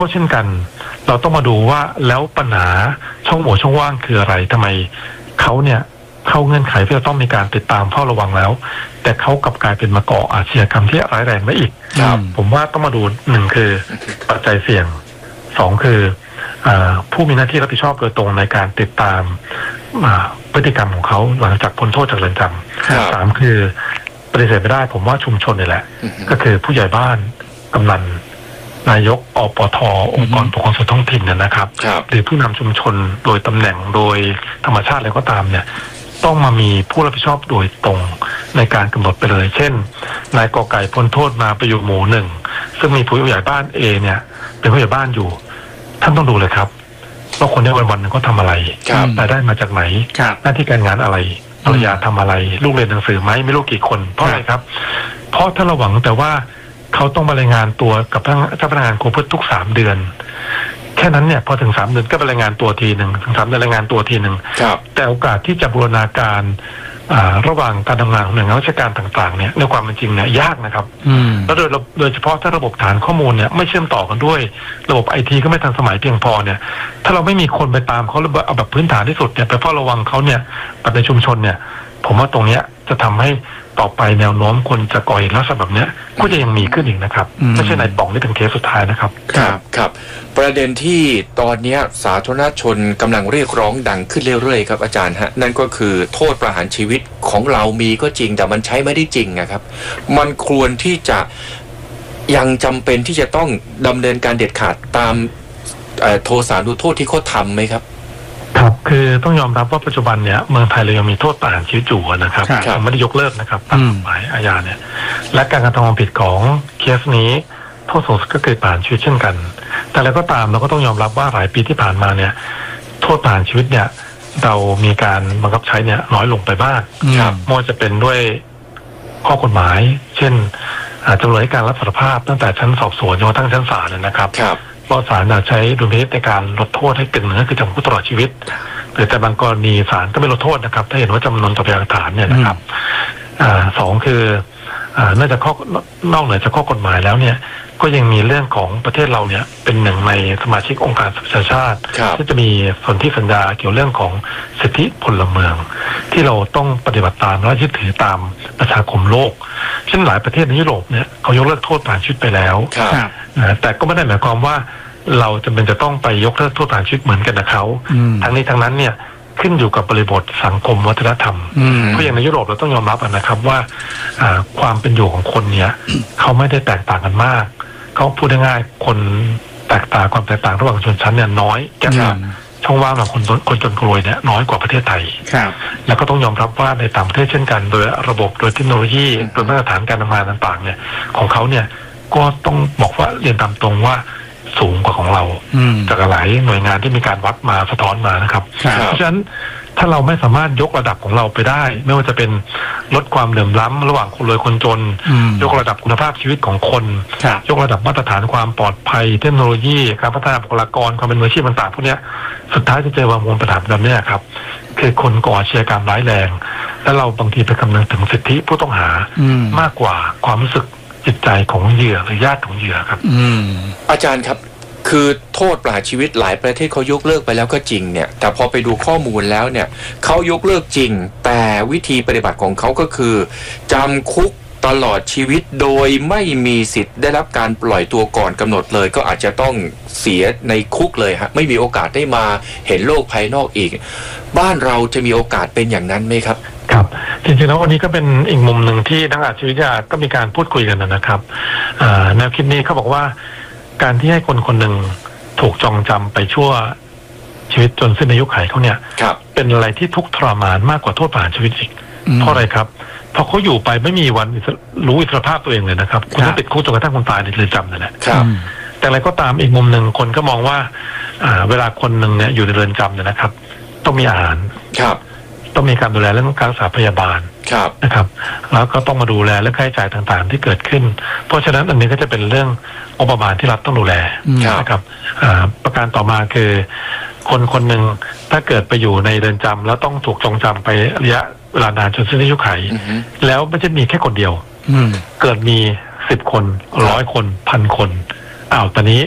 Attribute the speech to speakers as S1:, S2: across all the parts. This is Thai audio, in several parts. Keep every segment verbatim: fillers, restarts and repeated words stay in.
S1: ก็เช่นกันเราต้องมาดูว่าแล้วปัญหาช่องโหว่ช่องว่างคืออะไรทำไมเขาเนี่ยเข้าเงื่อนไขที่จะต้องมีการติดตามเฝ้าระวังแล้วแต่เขากลับกลายเป็นมาก่ออาชญากรรมที่ร้ายแรงได้อีกผมว่าต้องมาดูหนึ่งคือปัจจัยเสี่ยงสองคือผู้มีหน้าที่รับผิดชอบโดยตรงในการติดตามพฤติกรรมของเขาหลังจากพ้นโทษจากเรือนจำสามคือปฏิเสธไม่ได้ผมว่าชุมชนนี่แหละก็คือผู้ใหญ่บ้านกำนันนายกอปทองค์กรปกครองส่วนท้องถิ่นนะครับหรือผู้นำชุมชนโดยตำแหน่งโดยธรรมชาติอะไรก็ตามเนี่ยต้องมามีผู้รับผิดชอบโดยตรงในการกำหนดไปเลยเช่นนายกอไก่พ้นโทษมาไปอยู่หมู่หนึ่งซึ่งมีผู้ใหญ่บ้านเอเนี่ยเป็นผู้ใหญ่บ้านอยู่ท่านต้องดูเลยครับว่าคนนี้วันวันหนึ่งเขาทำอะไรรายได้มาจากไหนหน้าที่การงานอะไรภรรยาทำอะไรลูกเรียนหนังสือไหมไม่รู้กี่คนเพราะอะไรครับเพราะถ้าเราหวังแต่ว่าเขาต้องมารายงานตัวกับเจ้าพนักงานครูพุทธทุกสามเดือนแค่นั้นเนี่ยพอถึงสามเดือนก็ไปรายงานตัวทีหนึ่งถึงสามเดือนรายงานตัวทีหนึ่งแต่โอกาสที่จะบูรณาการระหว่างการทำงานของหน่วยงานราชการต่างๆเนี่ยในความเป็นจริงเนี่ยยากนะครับแล้วโดยโดยเฉพาะถ้าระบบฐานข้อมูลเนี่ยไม่เชื่อมต่อกันด้วยระบบไอทีก็ไม่ทันสมัยเพียงพอเนี่ยถ้าเราไม่มีคนไปตามเขาเอาแบบพื้นฐานที่สุดเนี่ยไปเฝ้าระวังเขาเนี่ยในชุมชนเนี่ยผมว่าตรงเนี้ยจะทำให้ต่อไปแนวโน้มคนจะก่อเหตุลักษณะแบบนี้ก็จะยังมีขึ้นอีกนะครับไม่ใช่ในป่องนี่เป็นเคสสุดท้ายนะครับ
S2: ครับครับประเด็นที่ตอนนี้สาธารณชนกำลังเรียกร้องดังขึ้นเรื่อยๆครับอาจารย์ฮะนั่นก็คือโทษประหารชีวิตของเรามีก็จริงแต่มันใช้ไม่ได้จริงนะครับมันควรที่จะยังจำเป็นที่จะต้องดำเนินการเด็ดขาดตามโทษานุโทษที่เขาทำไหมครับ
S1: ครับคือต้องยอมรับว่าปัจจุบันเนี่ยเมืองไทยเรายังมีโทษประหารชีวิตอยู่นะครับไม่ได้ยกเลิกนะครับตามกฎหมายอาญาเนี่ยและการกระทำความผิดของเคสนี้โทษสูงสุดก็คือประหารชีวิตเช่นกันแต่แล้วก็ตามเราก็ต้องยอมรับว่าหลายปีที่ผ่านมาเนี่ยโทษประหารชีวิตเนี่ยเรามีการบังคับใช้เนี่ยน้อยลงไปบ้างไม่ว่าจะเป็นด้วยข้อกฎหมายเช่นจำเลยให้การรับสารภาพตั้งแต่ชั้นสอบสวนจนกระทั่งชั้นศาลเลยนะครับก็ศาลอาจใช้ดุลพินิจในการลดโทษให้กึ่งหนึ่งก็คือจำคุกตลอดชีวิตหรือแต่บางกรณีศาลก็ไม่ลดโทษนะครับถ้าเห็นว่าจำนวนต่อพยานหลักฐานเนี่ยนะครับสองคือน่าจะข้อนอกเหนือจากข้อกฎหมายแล้วเนี่ยก็ยังมีเรื่องของประเทศเราเนี่ยเป็นหนึ่งในสมาชิกองค์การสหประชาชาติที่จะมีสนธิสัญญาเกี่ยวเรื่องของสิทธิพลเมืองที่เราต้องปฏิบัติตามและยึดถือตามประชาคมโลกเช่นหลายประเทศในยุโรปเนี่ยเขายกเลิกโทษประหารชีวิตไปแล้วแต่ก็ไม่ได้หมายความว่าเราจำเป็นจะต้องไปยกเลิกโทษประหารชีวิตเหมือนกันกับเขาทั้งนี้ทั้งนั้นเนี่ยขึ้นอยู่กับบริบทสังคมวัฒนธรรมเพราะอย่างในยุโรปเราต้องยอมรับนะครับว่าความเป็นอยู่ของคนเนี่ยเขาไม่ได้แตกต่างกันมากเขาพูดง่ายๆคนแตกต่างความแตกต่างระหว่างชนชั้นเนี่ยน้อยแก่ช่องว่างของคนคนจนรวยเนี่ยน้อยกว่าประเทศไทยแล้วก็ต้องยอมรับว่าในต่างประเทศเช่นกันโดยระบบโดยเทคโนโลยีโดยมาตรฐานการทำงานต่างๆเนี่ยของเขาเนี่ยก็ต้องบอกว่าเรียนตามตรงว่าสูงกว่าของเราจากหลายหน่วยงานที่มีการวัดมาสะท้อนมานะครับเพราะฉะนั้นถ้าเราไม่สามารถยกระดับของเราไปได้ไม่ว่าจะเป็นลดความเหลื่อมล้ำระหว่างคนรวยคนจนยกระดับคุณภาพชีวิตของคนยกระดับมาตรฐานความปลอดภัยเทคโนโลยีการพัฒนาบุคลากรความเป็นมืออาชีพต่างๆพวกนี้สุดท้ายจะเจอวางวนปัญหาแบบนี้ครับคือคนก่ออาชญากรรมร้ายแรงและเราบางทีไปคำนึงถึงสิทธิผู้ต้องหามากกว่าความรู้สึกจิตใจของเหยื่อหรือญาติของเหยื่อครับ
S2: อาจารย์ครับคือโทษประหารชีวิตหลายประเทศเขายกเลิกไปแล้วก็จริงเนี่ยแต่พอไปดูข้อมูลแล้วเนี่ยเขายกเลิกจริงแต่วิธีปฏิบัติของเขาก็คือจำคุกตลอดชีวิตโดยไม่มีสิทธิ์ได้รับการปล่อยตัวก่อนกำหนดเลยก็อาจจะต้องเสียในคุกเลยฮะไม่มีโอกาสได้มาเห็นโลกภายนอกอีกบ้านเราจะมีโอกาสเป็นอย่างนั้นไหมครับ
S1: ครับจริงๆแล้ววันนี้ก็เป็นอีกมุมหนึ่งที่นักอาชญาวิทยาก็มีการพูดคุยกันนะครับแนวคิดนี้เขาบอกว่าการที่ให้คนคนหนึ่งถูกจองจำไปชั่วชีวิตจนสิ้นอายุขัยเขาเนี่ยเป็นอะไรที่ทุกข์ทรมานมากกว่าโทษประหารชีวิตอีกเพราะอะไรครับเพราะเขาอยู่ไปไม่มีวันรู้อิสรภาพตัวเองเลยนะครับคุณต้องติดคุกจนกระทั่งคนตายในเรือนจำนั่นแหละแต่อะไรก็ตามอีกมุมหนึ่งคนก็มองว่าเวลาคนหนึ่งเนี่ยอยู่ในเรือนจำเนี่ยนะครับต้องมีอาหารต้องมีการดูแลเรื่องการรักษาพยาบาลนะครับแล้วก็ต้องมาดูแลเรื่องค่าใช้จ่ายต่างๆที่เกิดขึ้นเพราะฉะนั้นอันนี้ก็จะเป็นเรื่องงบประมาณที่รัฐต้องดูแลนะครับประการต่อมาคือคนคนหนึ่งถ้าเกิดไปอยู่ในเรือนจำแล้วต้องถูกจองจำไประยะเวลานานจนสิ้นอายุขัยแล้วไม่ใช่มีแค่คนเดียวเกิดมีสิบคนร้อยคนพันคนอ้าวตอนนี้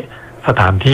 S1: สถานที่